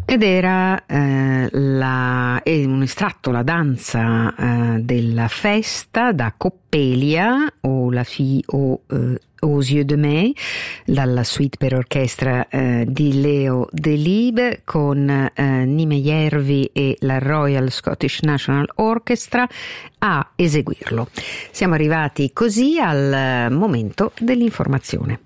Ed era un estratto, la danza della festa da Coppelia o La fille aux yeux de mai, dalla suite per orchestra di Leo Delibes con Nime Järvi e la Royal Scottish National Orchestra a eseguirlo. Siamo arrivati così al momento dell'informazione.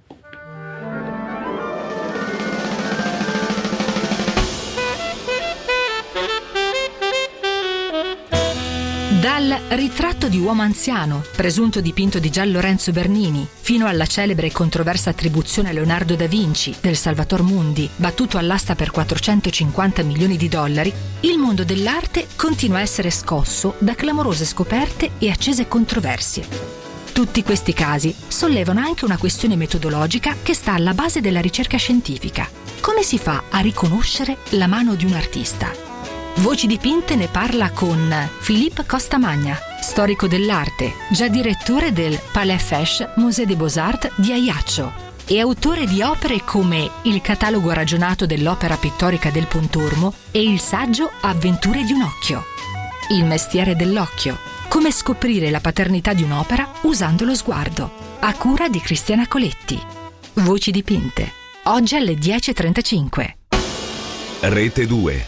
Dal ritratto di uomo anziano, presunto dipinto di Gian Lorenzo Bernini, fino alla celebre e controversa attribuzione a Leonardo da Vinci del Salvator Mundi, battuto all'asta per 450 milioni di dollari, il mondo dell'arte continua a essere scosso da clamorose scoperte e accese controversie. Tutti questi casi sollevano anche una questione metodologica che sta alla base della ricerca scientifica. Come si fa a riconoscere la mano di un artista? Voci dipinte ne parla con Philippe Costamagna, storico dell'arte, già direttore del Palais Fesch Musée des Beaux-Arts di Ajaccio e autore di opere come il catalogo ragionato dell'opera pittorica del Pontormo e il saggio Avventure di un occhio. Il mestiere dell'occhio. Come scoprire la paternità di un'opera usando lo sguardo. A cura di Cristiana Coletti. Voci dipinte. Oggi alle 10:35. Rete 2.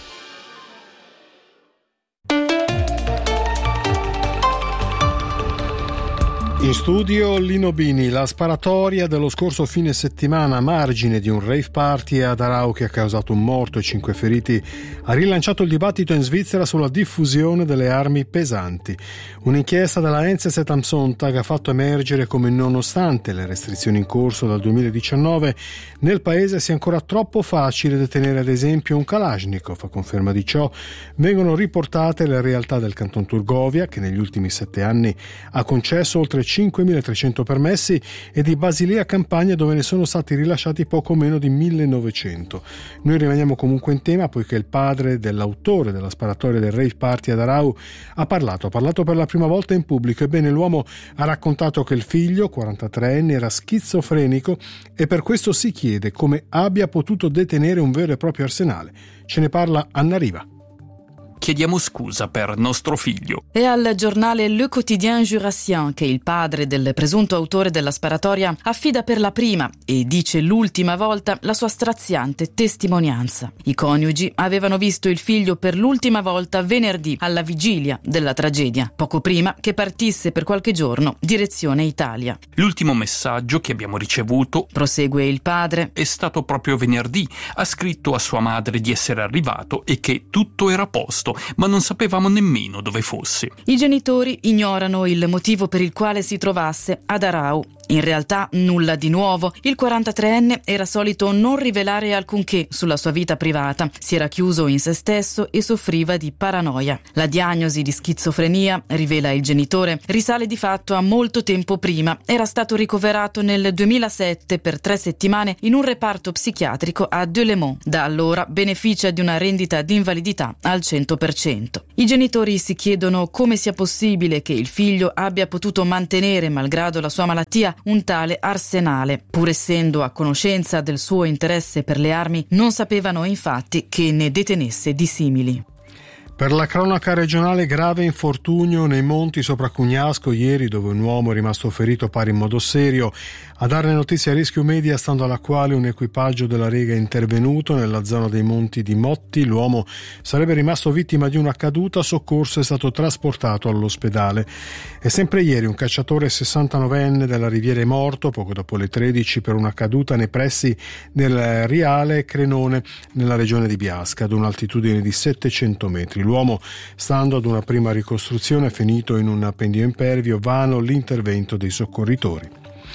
In studio Lino Bini. La sparatoria dello scorso fine settimana a margine di un rave party ad Aarau che ha causato un morto e 5 feriti ha rilanciato il dibattito in Svizzera sulla diffusione delle armi pesanti. Un'inchiesta della Enzes am Sonntag ha fatto emergere come nonostante le restrizioni in corso dal 2019 nel paese sia ancora troppo facile detenere ad esempio un Kalashnikov. A conferma di ciò vengono riportate le realtà del Canton Turgovia che negli ultimi 7 anni ha concesso oltre 5.300 permessi e di Basilea Campania dove ne sono stati rilasciati poco meno di 1.900. Noi rimaniamo comunque in tema poiché il padre dell'autore della sparatoria del rave party ad Aarau ha parlato per la prima volta in pubblico. Ebbene, l'uomo ha raccontato che il figlio, 43enne, era schizofrenico e per questo si chiede come abbia potuto detenere un vero e proprio arsenale. Ce ne parla Anna Riva. Chiediamo scusa per nostro figlio. È al giornale Le Quotidien Jurassien che il padre del presunto autore della sparatoria affida per la prima e dice l'ultima volta la sua straziante testimonianza. I coniugi avevano visto il figlio per l'ultima volta venerdì alla vigilia della tragedia, poco prima che partisse per qualche giorno direzione Italia. L'ultimo messaggio che abbiamo ricevuto, prosegue il padre, è stato proprio venerdì. Ha scritto a sua madre di essere arrivato e che tutto era a posto, ma non sapevamo nemmeno dove fosse. I genitori ignorano il motivo per il quale si trovasse ad Aarau. In realtà nulla di nuovo. Il 43enne era solito non rivelare alcunché sulla sua vita privata. Si era chiuso in se stesso e soffriva di paranoia. La diagnosi di schizofrenia, rivela il genitore, risale di fatto a molto tempo prima. Era stato ricoverato nel 2007 per 3 settimane in un reparto psichiatrico a Delémont. Da allora beneficia di una rendita di invalidità al 100%. I genitori si chiedono come sia possibile che il figlio abbia potuto mantenere, malgrado la sua malattia, un tale arsenale. Pur essendo a conoscenza del suo interesse per le armi, non sapevano infatti che ne detenesse di simili. Per la cronaca regionale, grave infortunio nei monti sopra Cugnasco ieri, dove un uomo è rimasto ferito pare in modo serio. A darne notizia a Rischio Media, stando alla quale un equipaggio della Lega è intervenuto nella zona dei monti di Motti. L'uomo sarebbe rimasto vittima di una caduta, soccorso e è stato trasportato all'ospedale. E sempre ieri un cacciatore 69enne della Riviera è morto poco dopo le 13 per una caduta nei pressi del Riale Crenone nella regione di Biasca ad un'altitudine di 700 metri. L'uomo, stando ad una prima ricostruzione, è finito in un pendio impervio, vano l'intervento dei soccorritori.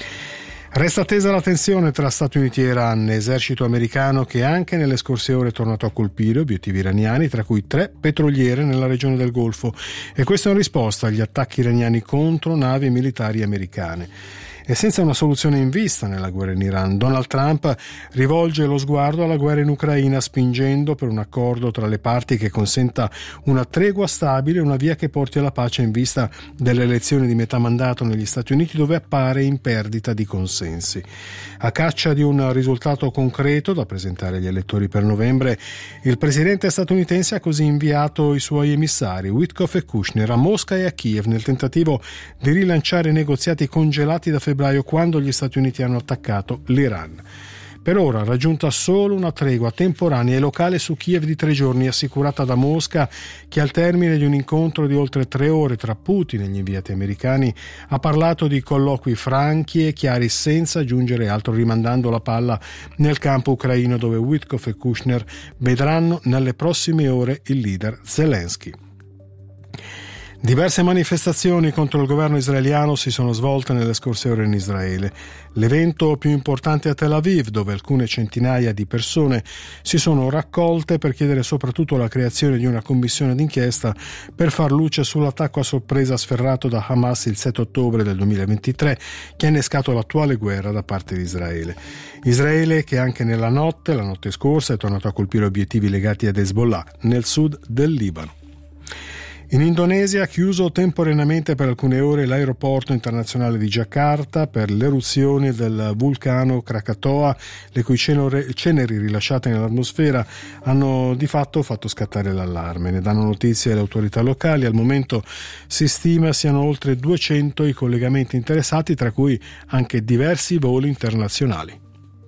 Resta tesa la tensione tra Stati Uniti e Iran, esercito americano che anche nelle scorse ore è tornato a colpire obiettivi iraniani, tra cui 3 petroliere nella regione del Golfo, e questo in risposta agli attacchi iraniani contro navi militari americane. e senza una soluzione in vista nella guerra in Iran. Donald Trump rivolge lo sguardo alla guerra in Ucraina, spingendo per un accordo tra le parti che consenta una tregua stabile e una via che porti alla pace in vista delle elezioni di metà mandato negli Stati Uniti, dove appare in perdita di consensi. A caccia di un risultato concreto da presentare agli elettori per novembre, il presidente statunitense ha così inviato i suoi emissari Witkoff e Kushner a Mosca e a Kiev nel tentativo di rilanciare negoziati congelati da febbraio, quando gli Stati Uniti hanno attaccato l'Iran. Per ora raggiunta solo una tregua temporanea e locale su Kiev di 3 giorni, assicurata da Mosca, che al termine di un incontro di oltre 3 ore tra Putin e gli inviati americani ha parlato di colloqui franchi e chiari, senza aggiungere altro, rimandando la palla nel campo ucraino, dove Witkoff e Kushner vedranno nelle prossime ore il leader Zelensky. Diverse manifestazioni contro il governo israeliano si sono svolte nelle scorse ore in Israele. L'evento più importante a Tel Aviv, dove alcune centinaia di persone si sono raccolte per chiedere soprattutto la creazione di una commissione d'inchiesta per far luce sull'attacco a sorpresa sferrato da Hamas il 7 ottobre del 2023, che ha innescato l'attuale guerra da parte di Israele. Israele che anche la notte scorsa, è tornato a colpire obiettivi legati ad Hezbollah nel sud del Libano. In Indonesia ha chiuso temporaneamente per alcune ore l'aeroporto internazionale di Giacarta per l'eruzione del vulcano Krakatoa, le cui ceneri rilasciate nell'atmosfera hanno di fatto scattare l'allarme. Ne danno notizia le autorità locali. Al momento si stima siano oltre 200 i collegamenti interessati, tra cui anche diversi voli internazionali.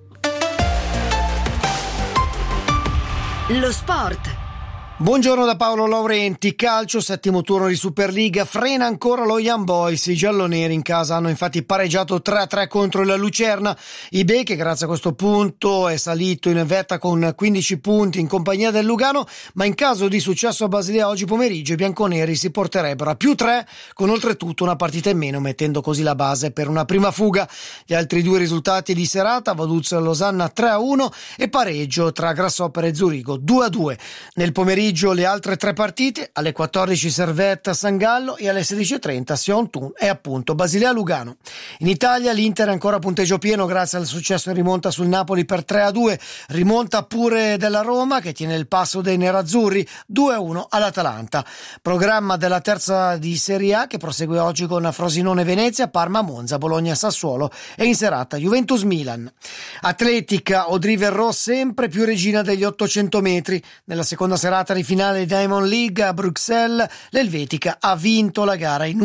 Lo sport. Buongiorno da Paolo Laurenti. Calcio, 7° turno di Superliga, frena ancora lo Young Boys. I gialloneri in casa hanno infatti pareggiato 3-3 contro la Lucerna. I Be, che grazie a questo punto è salito in vetta con 15 punti in compagnia del Lugano, ma in caso di successo a Basilea oggi pomeriggio i bianconeri si porterebbero a +3, con oltretutto una partita in meno, mettendo così la base per una prima fuga. Gli altri 2 risultati di serata: Vaduz Losanna 3-1 e pareggio tra Grasshopper e Zurigo 2-2. Nel pomeriggio le altre 3 partite: alle 14 Servette San Gallo e alle 16:30 Sion Thun e appunto Basilea Lugano. In Italia l'Inter è ancora a punteggio pieno grazie al successo in rimonta sul Napoli per 3-2, rimonta pure della Roma che tiene il passo dei nerazzurri 2-1 all'Atalanta. Programma della terza di Serie A che prosegue oggi con Frosinone Venezia, Parma Monza, Bologna Sassuolo e in serata Juventus Milan. Atletica, Audrey Verreau sempre più regina degli 800 metri. Nella seconda serata di finale Diamond League a Bruxelles, l'elvetica ha vinto la gara in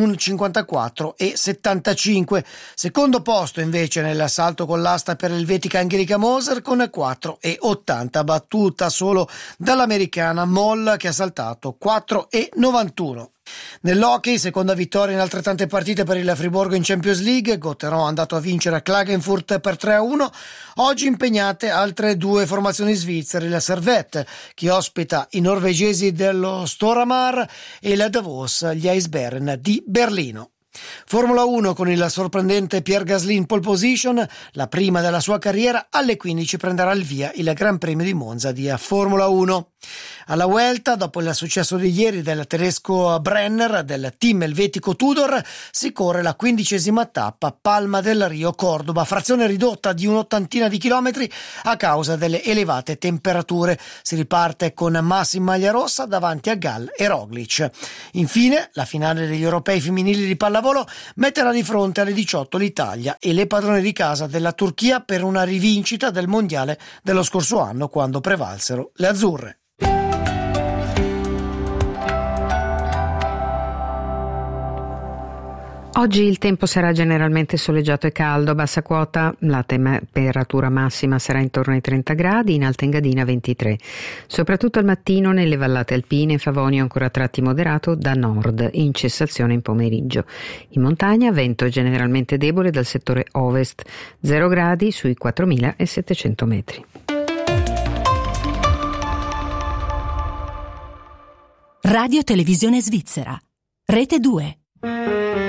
1:54:75. Secondo posto invece nel salto con l'asta per l'elvetica Angelica Moser con 4:80, battuta solo dall'americana Moll che ha saltato 4:91. Nell'hockey, seconda vittoria in altrettante partite per il Friburgo in Champions League. Gotteron è andato a vincere a Klagenfurt per 3-1. Oggi impegnate altre 2 formazioni svizzere: la Servette che ospita i norvegesi dello Storhamar e la Davos, gli Eisbären di Berlino. Formula 1 con il sorprendente Pierre Gasly in pole position, la prima della sua carriera. Alle 15 prenderà il via il Gran Premio di Monza di Formula 1. Alla Vuelta, dopo il successo di ieri del tedesco Brenner del team elvetico Tudor, si corre la 15ª tappa Palma del Rio Cordoba, frazione ridotta di un'ottantina di chilometri a causa delle elevate temperature. Si riparte con Massi in maglia rossa davanti a Gall e Roglic. Infine la finale degli europei femminili di pallavolo metterà di fronte alle 18 l'Italia e le padrone di casa della Turchia per una rivincita del mondiale dello scorso anno, quando prevalsero le azzurre. Oggi il tempo sarà generalmente soleggiato e caldo, bassa quota, la temperatura massima sarà intorno ai 30 gradi, in Alta Engadina 23. Soprattutto al mattino nelle vallate alpine e Favonio ancora a tratti moderato da nord, in cessazione in pomeriggio. In montagna vento generalmente debole dal settore ovest, 0 gradi sui 4.700 metri. Radio Televisione Svizzera, Rete 2.